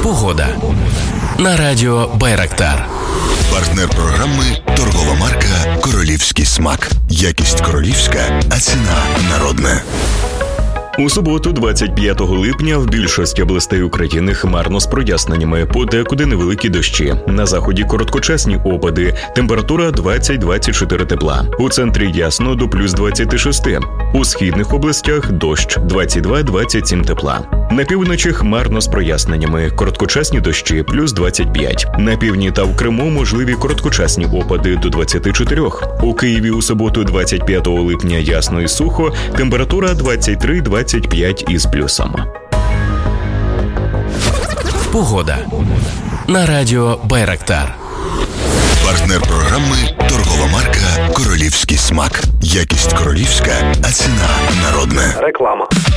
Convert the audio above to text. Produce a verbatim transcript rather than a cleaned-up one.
Погода. На радіо Байрактар. Партнер програми – торгова марка «Королівський смак». Якість королівська, а ціна народна. У суботу, двадцять п'ятого липня, в більшості областей України хмарно з проясненнями, подекуди невеликі дощі. На заході короткочасні опади, температура двадцять - двадцять чотири тепла. У центрі ясно до плюс двадцять шість. У східних областях дощ двадцять два - двадцять сім тепла. На півночі хмарно з проясненнями, короткочасні дощі плюс двадцять п'ять. На півдні та в Криму можливі короткочасні опади до двадцять чотири. У Києві у суботу, двадцять п'ятого липня, ясно і сухо, температура двадцять три - двадцять п'ять із плюсом. Погода. На радіо Байрактар. Партнер програми – торгова марка «Королівський смак». Якість королівська, а ціна народна. Реклама.